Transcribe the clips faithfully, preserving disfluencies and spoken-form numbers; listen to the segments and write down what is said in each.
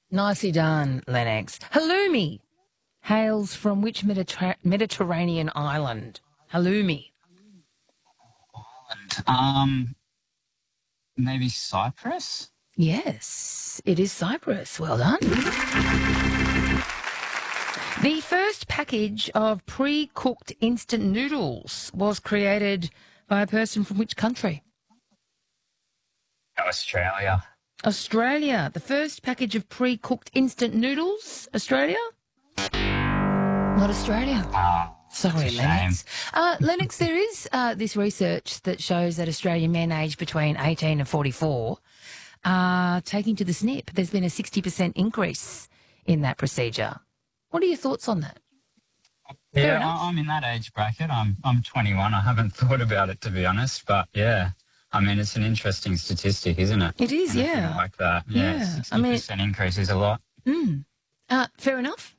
Nicely done, Lennox. Halloumi hails from which Mediter- Mediterranean island? Halloumi. Um, maybe Cyprus? Yes, it is Cyprus. Well done. The first package of pre-cooked instant noodles was created by a person from which country? Australia. Australia. The first package of pre-cooked instant noodles? Australia? Not Australia. Oh, Sorry, it's a Lennox. shame. Uh, Lennox, there is uh, this research that shows that Australian men aged between eighteen and forty-four are taking to the snip. There's been a sixty percent increase in that procedure. What are your thoughts on that? Fair Yeah, enough. I- I'm in that age bracket. I'm I'm twenty-one. I haven't thought about it, to be honest, but yeah. I mean, it's an interesting statistic, isn't it? It is, Anything yeah. like that. Yeah, Yeah, I sixty mean- percent increase is a lot. Mm. Uh, fair enough.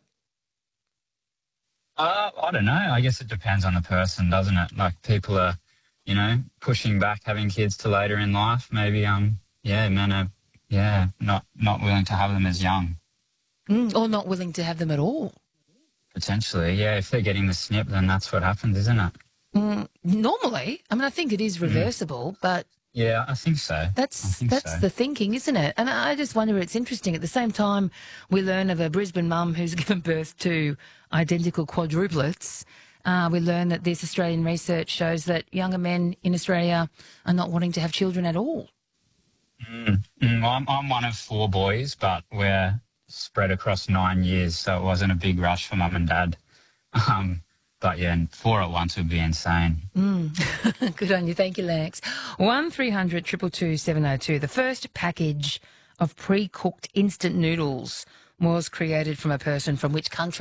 Uh, I don't know. I guess it depends on the person, doesn't it? Like people are, you know, pushing back having kids to later in life. Maybe, um, yeah, men are, yeah, not not willing to have them as young. Mm, or not willing to have them at all. Potentially, yeah. If they're getting the snip, then that's what happens, isn't it? Mm, normally, I mean, I think it is reversible, but Yeah, I think so. I that's think that's so. the thinking, isn't it? And I just wonder, it's interesting. At the same time, we learn of a Brisbane mum who's given birth to identical quadruplets. Uh, we learn that this Australian research shows that younger men in Australia are not wanting to have children at all. Mm, mm, I'm, I'm one of four boys, but we're spread across nine years, so it wasn't a big rush for mum and dad. Um, but yeah, and four at once would be insane. Mm. Good on you. Thank you, Lennox. one three hundred two two two seven oh two. The first package of pre-cooked instant noodles was created from a person from which country?